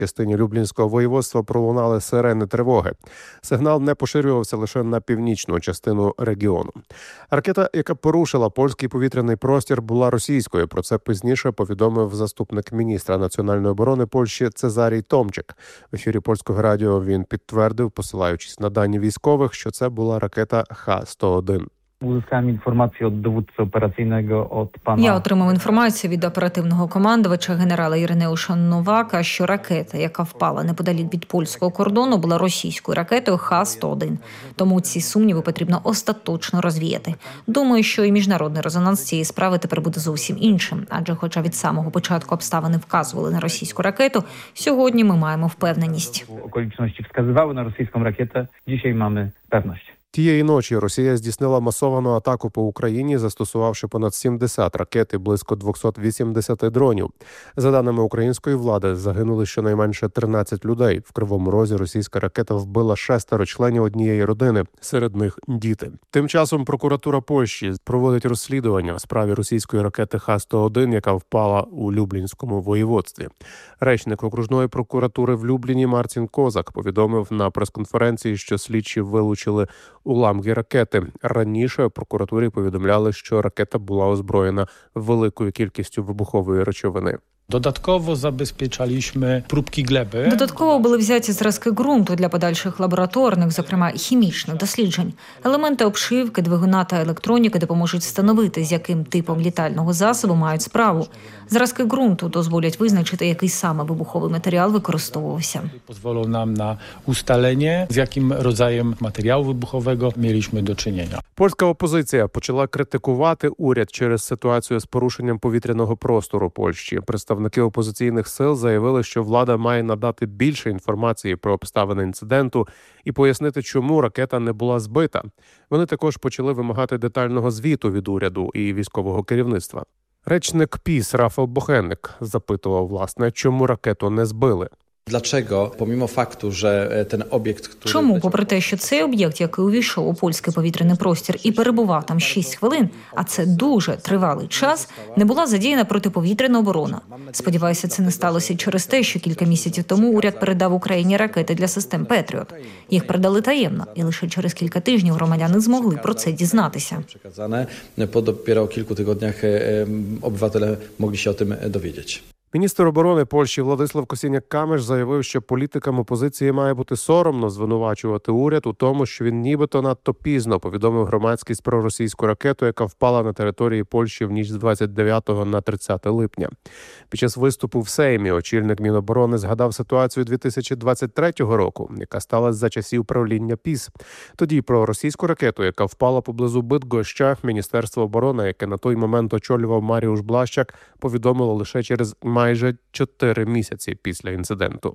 В частині Люблінського воєводства пролунали сирени тривоги. Сигнал не поширювався лише на північну частину регіону. Ракета, яка порушила польський повітряний простір, була російською. Про це пізніше повідомив заступник міністра національної оборони Польщі Цезарій Томчик. В ефірі польського радіо він підтвердив, посилаючись на дані військових, що це була ракета Х-101. Я отримав інформацію від оперативного командувача генерала Іринеуша Новака, що ракета, яка впала неподалік від польського кордону, була російською ракетою Х-101. Тому ці сумніви потрібно остаточно розвіяти. Думаю, що і міжнародний резонанс цієї справи тепер буде зовсім іншим. Адже хоча від самого початку обставини вказували на російську ракету, сьогодні ми маємо впевненість. Околічності вказували на російську ракету, сьогодні маємо певність. Тієї ночі Росія здійснила масовану атаку по Україні, застосувавши понад 70 ракет і близько 280 дронів. За даними української влади, загинули щонайменше 13 людей. В Кривому Розі російська ракета вбила 6 членів однієї родини, серед них діти. Тим часом прокуратура Польщі проводить розслідування у справі російської ракети Х-101, яка впала у Люблінському воєводстві. Речник окружної прокуратури в Любліні Мартін Козак повідомив на прес-конференції, що слідчі вилучили уламки ракети. Раніше в прокуратурі повідомляли, що ракета була озброєна великою кількістю вибухової речовини. Додатково забезпечaliśmy próbki gleby. Додатково були взяті зразки ґрунту для подальших лабораторних, зокрема хімічних досліджень. Елементи обшивки, двигуна та електроніки допоможуть встановити, з яким типом літального засобу мають справу. Зразки ґрунту дозволять визначити, який саме вибуховий матеріал використовувався. Pozwolą nam na ustalenie, z jakim rodzajem materiału wybuchowego mieliśmy do czynienia. Польська опозиція почала критикувати уряд через ситуацію з порушенням повітряного простору Польщі. Представники опозиційних сил заявили, що влада має надати більше інформації про обставини інциденту і пояснити, чому ракета не була збита. Вони також почали вимагати детального звіту від уряду і військового керівництва. Речник ПіС Рафал Бохенник запитував, власне, чому ракету не збили. Dlaczego, pomimo faktu, że ten obiekt, który... Чому, попри те, що цей об'єкт, який увійшов у польський повітряний простір і перебував там 6 хвилин, а це дуже тривалий час, не була задіяна протиповітряна оборона? Сподіваюся, це не сталося через те, що кілька місяців тому уряд передав Україні ракети для систем «Петріот». Їх передали таємно, і лише через кілька тижнів громадяни змогли про це дізнатися. Po dopiero kilku tygodniach obywatele mogli się o tym dowiedzieć. Міністр оборони Польщі Владислав Косіняк-Камеш заявив, що політикам опозиції має бути соромно звинувачувати уряд у тому, що він нібито надто пізно повідомив громадськість про російську ракету, яка впала на території Польщі в ніч з 29 на 30 липня. Під час виступу в Сеймі очільник Міноборони згадав ситуацію 2023 року, яка сталася за часів правління ПіС. Тоді про російську ракету, яка впала поблизу Бидгоща, Міністерство оборони, яке на той момент очолював Маріуш Блащак, повідомило лише через майже 4 місяці після інциденту.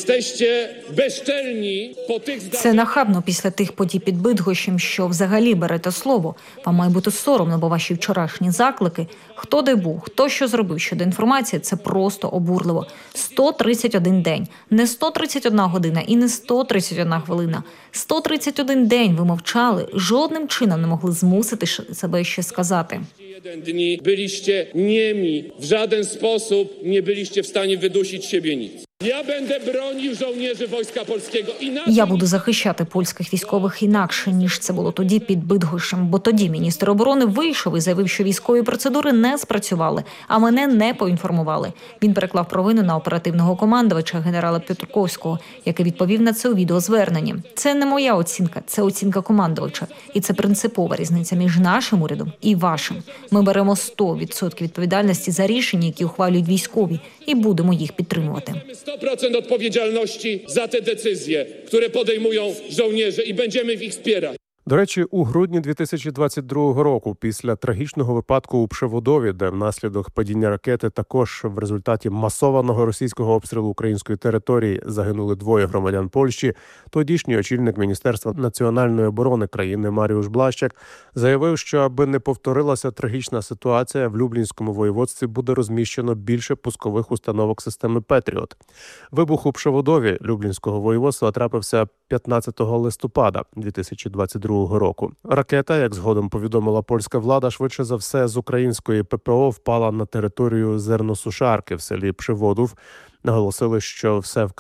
Це нахабно після тих подій під Бидгощем, що взагалі берете слово. Вам має бути соромно, бо ваші вчорашні заклики, хто де був, хто що зробив щодо інформації, це просто обурливо. 131 день, не 131 година і не 131 хвилина. 131 день ви мовчали, жодним чином не могли змусити себе ще сказати. Dni byliście niemi, w żaden sposób nie byliście w stanie wydusić z siebie nic. Ja będę bronił żołnierzy Wojska Polskiego. Я буду захищати польських військових інакше, ніж це було тоді під Бидгощем, бо тоді міністр оборони вийшов і заявив, що військові процедури не спрацювали, а мене не поінформували. Він переклав провину на оперативного командувача генерала Петрковського, який відповів на це у відеозверненні. Це не моя оцінка, це оцінка командувача. І це принципова різниця між нашим урядом і вашим. Ми беремо 100% відповідальності за рішення, які ухвалюють військові, і будемо їх підтримувати. 100% odpowiedzialności za te decyzje, które podejmują żołnierze i będziemy ich wspierać. До речі, у грудні 2022 року, після трагічного випадку у Пшеводові, де внаслідок падіння ракети також в результаті масованого російського обстрілу української території загинули 2 громадян Польщі, тодішній очільник Міністерства національної оборони країни Маріуш Блащак заявив, що аби не повторилася трагічна ситуація, в Люблінському воєводстві буде розміщено більше пускових установок системи «Петріот». Вибух у Пшеводові Люблінського воєводства трапився 15 листопада 2022 року. Ракета, як згодом повідомила польська влада, швидше за все з української ППО впала на територію зерносушарки в селі Пшеводов. Наголосили, що все